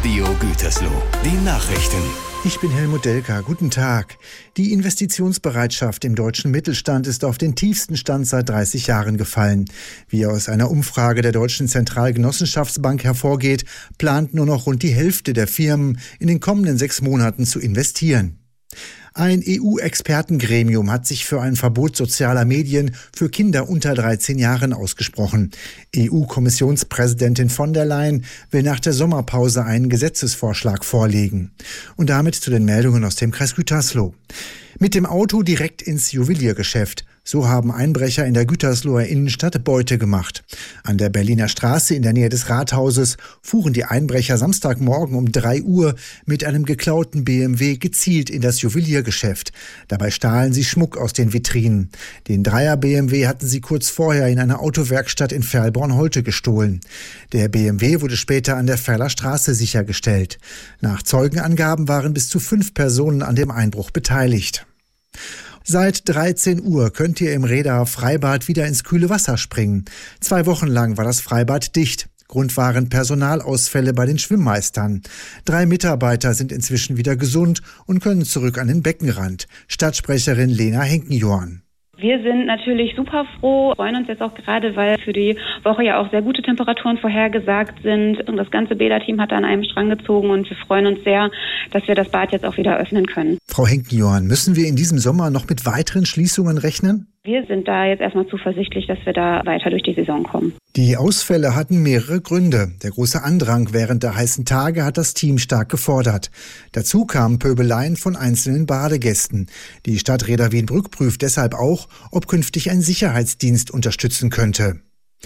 Radio Gütersloh. Die Nachrichten. Ich bin Helmut Delka. Guten Tag. Die Investitionsbereitschaft im deutschen Mittelstand ist auf den tiefsten Stand seit 30 Jahren gefallen. Wie aus einer Umfrage der Deutschen Zentralgenossenschaftsbank hervorgeht, plant nur noch rund die Hälfte der Firmen in den kommenden 6 Monaten zu investieren. Ein EU-Expertengremium hat sich für ein Verbot sozialer Medien für Kinder unter 13 Jahren ausgesprochen. EU-Kommissionspräsidentin von der Leyen will nach der Sommerpause einen Gesetzesvorschlag vorlegen. Und damit zu den Meldungen aus dem Kreis Gütersloh. Mit dem Auto direkt ins Juweliergeschäft. So haben Einbrecher in der Gütersloher Innenstadt Beute gemacht. An der Berliner Straße in der Nähe des Rathauses fuhren die Einbrecher Samstagmorgen um 3 Uhr mit einem geklauten BMW gezielt in das Juweliergeschäft. Dabei stahlen sie Schmuck aus den Vitrinen. Den Dreier-BMW hatten sie kurz vorher in einer Autowerkstatt in Verlborn-Holte gestohlen. Der BMW wurde später an der Ferler Straße sichergestellt. Nach Zeugenangaben waren bis zu 5 Personen an dem Einbruch beteiligt. Seit 13 Uhr könnt ihr im Rhedaer Freibad wieder ins kühle Wasser springen. 2 Wochen lang war das Freibad dicht. Grund waren Personalausfälle bei den Schwimmmeistern. 3 Mitarbeiter sind inzwischen wieder gesund und können zurück an den Beckenrand. Stadtsprecherin Lena Henkenjohann. Wir sind natürlich super froh, freuen uns jetzt auch gerade, weil für die Woche ja auch sehr gute Temperaturen vorhergesagt sind. Und das ganze Bäderteam hat an einem Strang gezogen und wir freuen uns sehr, dass wir das Bad jetzt auch wieder öffnen können. Frau Henkenjohann, müssen wir in diesem Sommer noch mit weiteren Schließungen rechnen? Wir sind da jetzt erstmal zuversichtlich, dass wir da weiter durch die Saison kommen. Die Ausfälle hatten mehrere Gründe. Der große Andrang während der heißen Tage hat das Team stark gefordert. Dazu kamen Pöbeleien von einzelnen Badegästen. Die Stadt Rheda-Wiedenbrück prüft deshalb auch, ob künftig ein Sicherheitsdienst unterstützen könnte.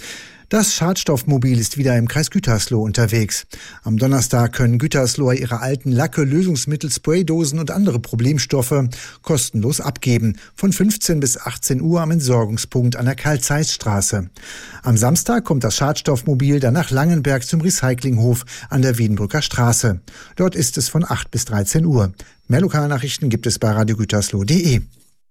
Das Schadstoffmobil ist wieder im Kreis Gütersloh unterwegs. Am Donnerstag können Gütersloher ihre alten Lacke, Lösungsmittel, Spraydosen und andere Problemstoffe kostenlos abgeben. Von 15 bis 18 Uhr am Entsorgungspunkt an der Karl-Zeiss-Straße. Am Samstag kommt das Schadstoffmobil dann nach Langenberg zum Recyclinghof an der Wiedenbrücker Straße. Dort ist es von 8 bis 13 Uhr. Mehr Lokalnachrichten gibt es bei radiogütersloh.de.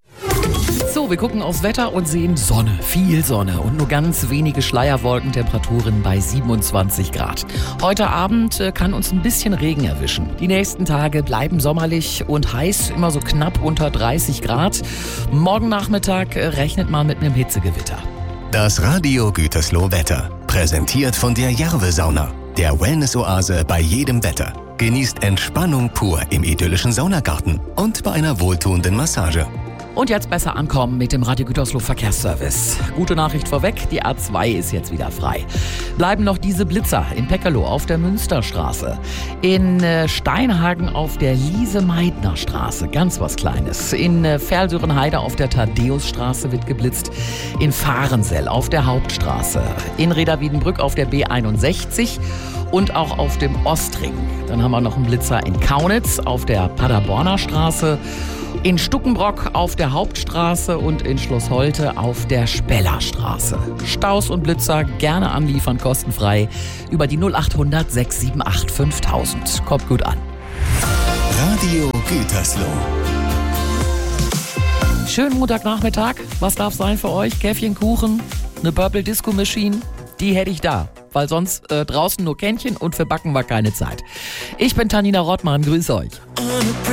So, wir gucken aufs Wetter und sehen Sonne, viel Sonne und nur ganz wenige Schleierwolken, Temperaturen bei 27 Grad. Heute Abend kann uns ein bisschen Regen erwischen. Die nächsten Tage bleiben sommerlich und heiß, immer so knapp unter 30 Grad. Morgen Nachmittag rechnet man mit einem Hitzegewitter. Das Radio Gütersloh Wetter. Präsentiert von der Jarve-Sauna. Der Wellness-Oase bei jedem Wetter. Genießt Entspannung pur im idyllischen Saunagarten und bei einer wohltuenden Massage. Und jetzt besser ankommen mit dem Radio Gütersloh Verkehrsservice. Gute Nachricht vorweg, die A2 ist jetzt wieder frei. Bleiben noch diese Blitzer in Peckeloh auf der Münsterstraße. In Steinhagen auf der Lise-Meidner-Straße, ganz was Kleines. In Verlsörenheide auf der Thaddäusstraße wird geblitzt. In Fahrensell auf der Hauptstraße. In Rheda-Wiedenbrück auf der B61 und auch auf dem Ostring. Dann haben wir noch einen Blitzer in Kaunitz auf der Paderborner Straße. In Stuckenbrock auf der Hauptstraße und in Schloss Holte auf der Spellerstraße. Staus und Blitzer gerne anliefern, kostenfrei über die 0800 678 5000. Kommt gut an. Radio Gütersloh. Schönen Montagnachmittag. Was darf sein für euch? Käffchen, Kuchen, eine Purple Disco Machine? Die hätte ich da, weil sonst draußen nur Kännchen und für Backen war keine Zeit. Ich bin Tanina Rottmann, grüß euch.